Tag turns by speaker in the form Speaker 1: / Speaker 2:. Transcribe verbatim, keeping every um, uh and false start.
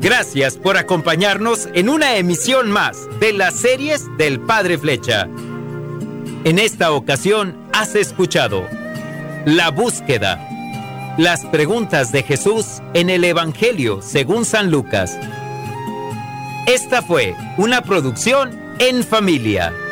Speaker 1: Gracias por acompañarnos en una emisión más de las series del Padre Flecha. En esta ocasión has escuchado La Búsqueda, las preguntas de Jesús en el Evangelio según San Lucas. Esta fue una producción en familia.